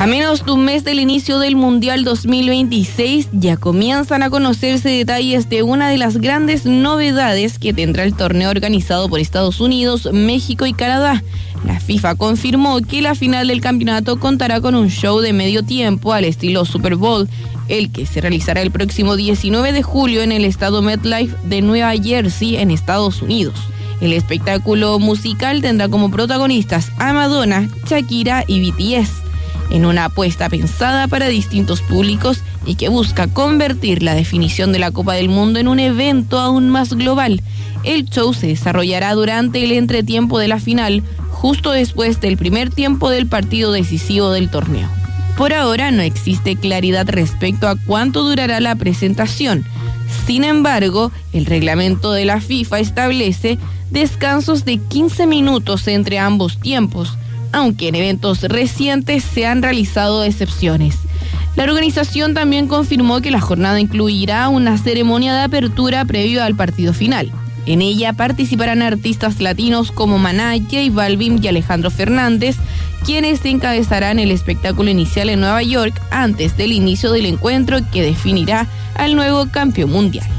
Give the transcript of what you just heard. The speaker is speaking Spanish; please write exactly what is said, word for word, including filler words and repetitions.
A menos de un mes del inicio del Mundial dos mil veintiséis, ya comienzan a conocerse detalles de una de las grandes novedades que tendrá el torneo organizado por Estados Unidos, México y Canadá. La FIFA confirmó que la final del campeonato contará con un show de medio tiempo al estilo Super Bowl, el que se realizará el próximo diecinueve de julio en el estadio MetLife de Nueva Jersey, en Estados Unidos. El espectáculo musical tendrá como protagonistas a Madonna, Shakira y B T S. En una apuesta pensada para distintos públicos y que busca convertir la definición de la Copa del Mundo en un evento aún más global. El show se desarrollará durante el entretiempo de la final, justo después del primer tiempo del partido decisivo del torneo. Por ahora no existe claridad respecto a cuánto durará la presentación. Sin embargo, el reglamento de la FIFA establece descansos de quince minutos entre ambos tiempos, aunque en eventos recientes se han realizado excepciones. La organización también confirmó que la jornada incluirá una ceremonia de apertura previo al partido final. En ella participarán artistas latinos como Maná, J Balvin y Alejandro Fernández, quienes encabezarán el espectáculo inicial en Nueva York antes del inicio del encuentro que definirá al nuevo campeón mundial.